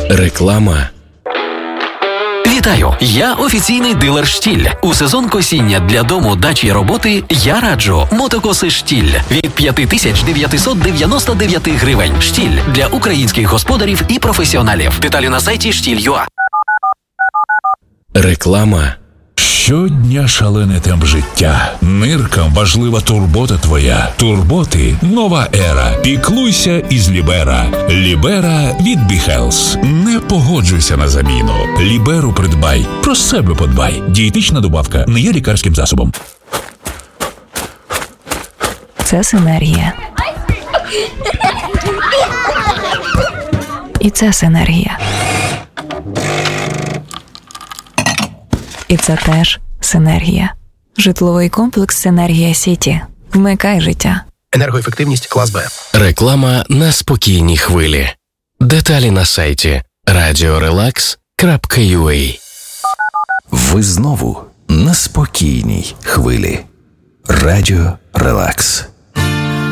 Реклама. Вітаю! Я офіційний дилер «Штіль». У сезон косіння для дому, дачі і роботи я раджу мотокоси «Штіль» від 5999 гривень. «Штіль» для українських господарів і професіоналів. Деталі на сайті «Штіль.ua». Реклама. Щодня шалений темп життя. Ниркам важлива турбота твоя. Турботи – нова ера. Піклуйся із Лібера. Лібера від Біхелс. Не погоджуйся на заміну. Ліберу придбай. Про себе подбай. Дієтична добавка не є лікарським засобом. Це синергія. І це синергія. І це теж синергія. Житловий комплекс «Синергія Сіті». Вмикай життя. Енергоефективність клас Б. Реклама на спокійній хвилі. Деталі на сайті radiorelax.ua. Ви знову на спокійній хвилі. Радіо Релакс.